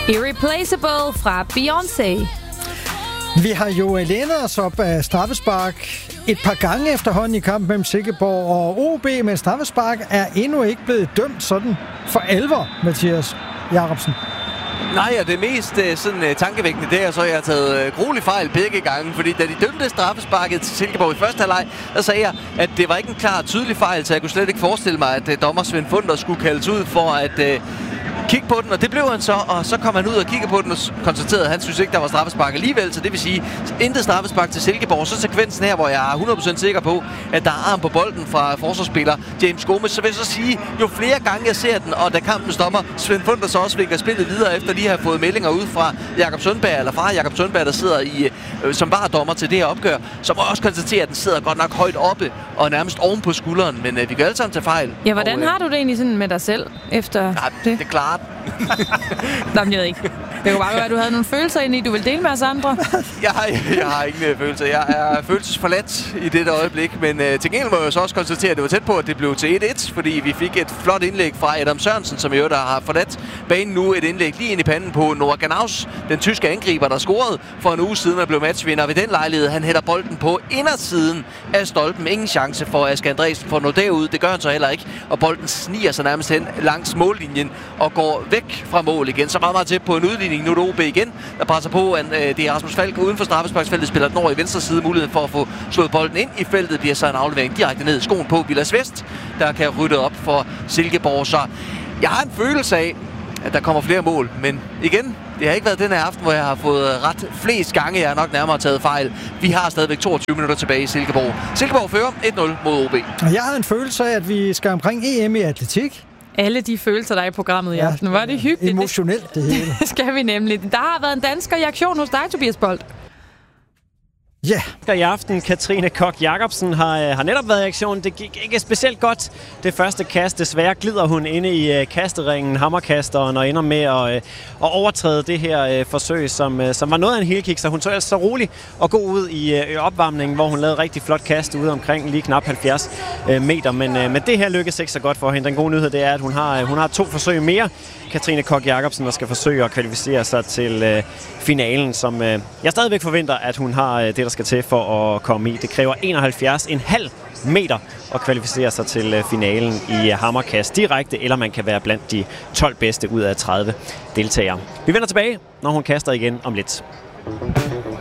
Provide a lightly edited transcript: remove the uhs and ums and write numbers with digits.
Irreplaceable fra Beyoncé. Vi har jo lænet os op af straffespark et par gange efterhånden i kampen mellem Silkeborg og OB, men straffespark er endnu ikke blevet dømt sådan for alvor, Mathias Jacobsen. Nej, og det mest sådan tankevækkende, det er så, at jeg har taget gruelig fejl begge gange, fordi da de dømte straffesparket til Silkeborg i første halvleg, der sagde jeg, at det var ikke en klar tydelig fejl, så jeg kunne slet ikke forestille mig, at dommer Svend Funder skulle kaldes ud for at kigge på den, og det blev han så, og så kom han ud og kiggede på den og konstaterede, at han synes ikke, der var straffespark alligevel, så det vil sige, intet straffespark til Silkeborg. Så sekvensen her, hvor jeg er 100% sikker på, at der er arm på bolden fra forsvarsspiller James Gomes, så vil jeg så sige, jo flere gange jeg ser den, og da kampen stopper, Svend Funder så også vikler spillet videre, efter de har fået meldinger ud fra Jakob Sundberg, eller fra Jakob Sundberg, der sidder som VAR-dommer til det her opgør, så må jeg også konstatere, at den sidder godt nok højt oppe, og nærmest oven på skulderen, men vi kan alle sammen tage fejl. Ja, hvordan har du det egentlig sådan med dig selv efter det? Det er klart. Nå, men jeg ved ikke. Det kunne bare være, at du havde nogle følelser ind i, du vil dele med os andre. Jeg har ingen følelser. Jeg er følelsesforladt i dette øjeblik, men til gengæld må jeg så også konstatere, at det var tæt på, at det blev til 1-1, fordi vi fik et flot indlæg fra Adam Sørensen, som jo der har forladt banen nu. Et indlæg lige ind i panden på Noah Ganaus, den tyske angriber, der scorede for en uge siden og blev matchvinder ved den lejlighed. Han hætter bolden på indersiden af stolpen. Ingen chance for Asger Andresen for at nå derud. Det gør han så heller ikke, og bolden sniger sig nærmest hen langs mållinjen og går væk fra mål igen. Så meget tæt på en udligning. Nu er det OB igen, der presser på. Det er Rasmus Falk uden for straffesparksfeltet, spiller den over i venstre side. Muligheden for at få slået bolden ind i feltet bliver så en aflevering direkte ned i skoen på Vilas Vest, der kan rydde op for Silkeborg. Så jeg har en følelse af, at der kommer flere mål. Men igen, det har ikke været den her aften, hvor jeg har fået ret flest gange. Jeg har nok nærmere taget fejl. Vi har stadigvæk 22 minutter tilbage i Silkeborg. Silkeborg fører 1-0 mod OB. Jeg har en følelse af, at vi skal omkring EM i atletik. Alle de følelser, der er i programmet i aften. Var det hyggeligt? Emotionelt, det hele. Det skal vi nemlig. Der har været en dansker i aktion hos dig, Tobias Bolt. Ja. I aften, Katrine Koch Jacobsen har netop været i aktion. Det gik ikke specielt godt. Det første kast, desværre glider hun inde i kasteringen, hammerkasteren, og ender med at overtræde det her forsøg, som var noget af en helkick. Så hun så altså så roligt og god ud i opvarmningen, hvor hun lavede rigtig flot kast ude omkring lige knap 70 meter. Men det her lykkedes ikke så godt for hende. Den gode nyhed, det er, at hun har 2 forsøg mere. Katrine Koch Jacobsen, der skal forsøge at kvalificere sig til finalen, som jeg stadigvæk forventer, at hun har det, der skal til for at komme i. Det kræver 71,5 meter at kvalificere sig til finalen i hammerkast direkte, eller man kan være blandt de 12 bedste ud af 30 deltagere. Vi vender tilbage, når hun kaster igen om lidt.